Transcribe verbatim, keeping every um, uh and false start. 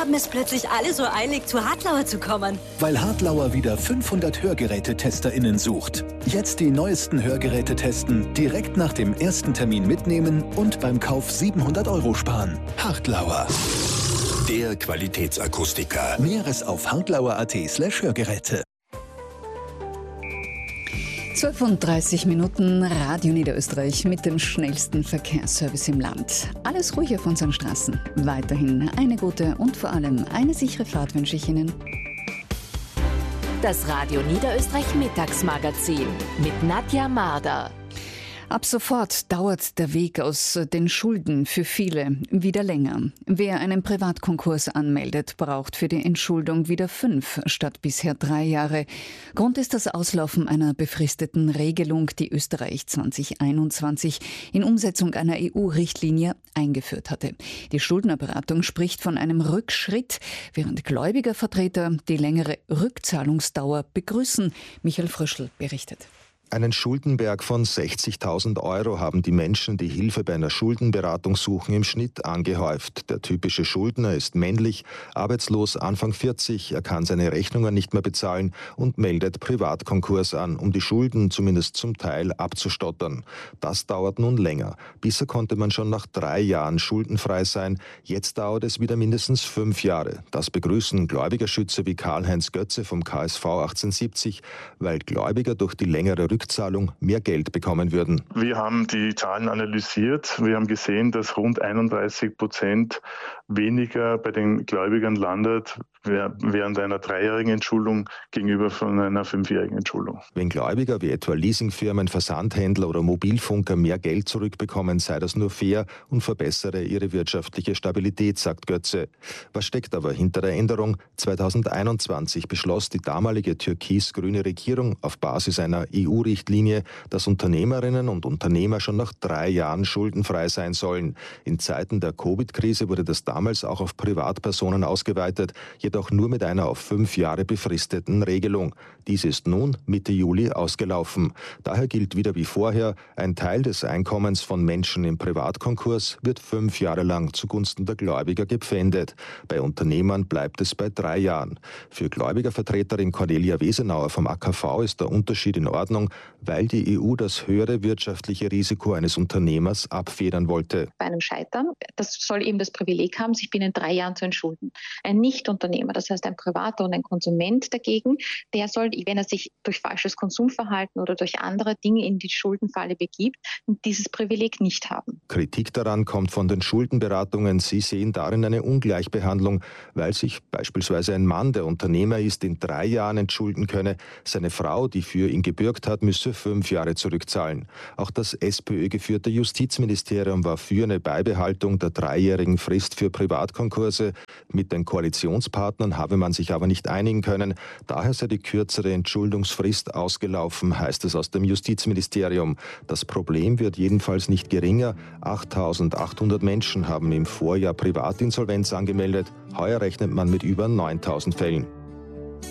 haben es plötzlich alle so eilig, zu Hartlauer zu kommen? Weil Hartlauer wieder fünfhundert HörgerätetesterInnen sucht. Jetzt die neuesten Hörgeräte testen, direkt nach dem ersten Termin mitnehmen und beim Kauf siebenhundert Euro sparen. Hartlauer. Der Qualitätsakustiker. Näheres auf hartlauer.at slash Hörgeräte. zwölf Uhr dreißig Minuten, Radio Niederösterreich mit dem schnellsten Verkehrsservice im Land. Alles ruhig auf unseren Straßen. Weiterhin eine gute und vor allem eine sichere Fahrt wünsche ich Ihnen. Das Radio Niederösterreich Mittagsmagazin mit Nadja Marder. Ab sofort dauert der Weg aus den Schulden für viele wieder länger. Wer einen Privatkonkurs anmeldet, braucht für die Entschuldung wieder fünf statt bisher drei Jahre. Grund ist das Auslaufen einer befristeten Regelung, die Österreich zwanzig einundzwanzig in Umsetzung einer E U-Richtlinie eingeführt hatte. Die Schuldnerberatung spricht von einem Rückschritt, während Gläubigervertreter die längere Rückzahlungsdauer begrüßen. Michael Fröschl berichtet. Einen Schuldenberg von sechzigtausend Euro haben die Menschen, die Hilfe bei einer Schuldenberatung suchen, im Schnitt angehäuft. Der typische Schuldner ist männlich, arbeitslos, Anfang vierzig, er kann seine Rechnungen nicht mehr bezahlen und meldet Privatkonkurs an, um die Schulden zumindest zum Teil abzustottern. Das dauert nun länger. Bisher konnte man schon nach drei Jahren schuldenfrei sein, jetzt dauert es wieder mindestens fünf Jahre. Das begrüßen Gläubigerschützer wie Karl-Heinz Götze vom K S V achtzehnhundertsiebzig, weil Gläubiger durch die längere Rückzahlung mehr Geld bekommen würden. Wir haben die Zahlen analysiert. Wir haben gesehen, dass rund einunddreißig Prozent weniger bei den Gläubigern landet während einer dreijährigen Entschuldung gegenüber von einer fünfjährigen Entschuldung. Wenn Gläubiger wie etwa Leasingfirmen, Versandhändler oder Mobilfunker mehr Geld zurückbekommen, sei das nur fair und verbessere ihre wirtschaftliche Stabilität, sagt Götze. Was steckt aber hinter der Änderung? zweitausendeinundzwanzig beschloss die damalige türkis-grüne Regierung auf Basis einer E U-Richtlinie, dass Unternehmerinnen und Unternehmer schon nach drei Jahren schuldenfrei sein sollen. In Zeiten der Covid-Krise wurde das damals auch auf Privatpersonen ausgeweitet, jedoch nur mit einer auf fünf Jahre befristeten Regelung. Dies ist nun Mitte Juli ausgelaufen. Daher gilt wieder wie vorher, ein Teil des Einkommens von Menschen im Privatkonkurs wird fünf Jahre lang zugunsten der Gläubiger gepfändet. Bei Unternehmern bleibt es bei drei Jahren. Für Gläubigervertreterin Cornelia Wesenauer vom A K V ist der Unterschied in Ordnung, weil die E U das höhere wirtschaftliche Risiko eines Unternehmers abfedern wollte. Bei einem Scheitern, das soll eben das Privileg haben, sich binnen drei Jahren zu entschulden. Ein Nicht-Unternehmer, das heißt ein Privater und ein Konsument dagegen, der soll, wenn er sich durch falsches Konsumverhalten oder durch andere Dinge in die Schuldenfalle begibt, dieses Privileg nicht haben. Kritik daran kommt von den Schuldenberatungen. Sie sehen darin eine Ungleichbehandlung, weil sich beispielsweise ein Mann, der Unternehmer ist, in drei Jahren entschulden könne. Seine Frau, die für ihn gebürgt hat, müsse fünf Jahre zurückzahlen. Auch das SPÖ-geführte Justizministerium war für eine Beibehaltung der dreijährigen Frist für Privatkonkurse. Mit den Koalitionspartnern habe man sich aber nicht einigen können. Daher sei die kürzere Entschuldungsfrist ausgelaufen, heißt es aus dem Justizministerium. Das Problem wird jedenfalls nicht geringer. achttausendachthundert Menschen haben im Vorjahr Privatinsolvenz angemeldet. Heuer rechnet man mit über neuntausend Fällen.